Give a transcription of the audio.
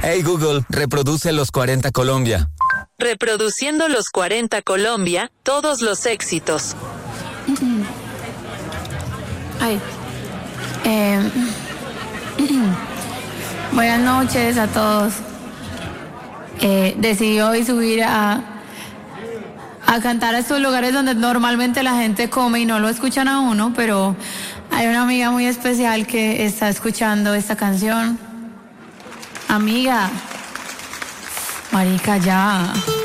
Hey Google, reproduce Los 40 Colombia. Reproduciendo Los 40 Colombia, todos los éxitos. Ay. Buenas noches a todos. Decidí hoy subir a cantar a estos lugares donde normalmente la gente come y no lo escuchan a uno, pero hay una amiga muy especial que está escuchando esta canción. Amiga, marica, ya.